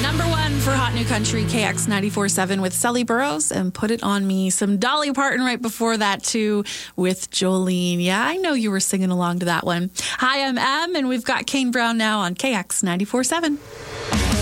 Number one for Hot New Country, KX 94.7 with Sully Burrows and Put It On Me. Some Dolly Parton right before that, too, with Jolene. Yeah, I know you were singing along to that one. Hi, I'm Em, and we've got Kane Brown now on KX 94.7.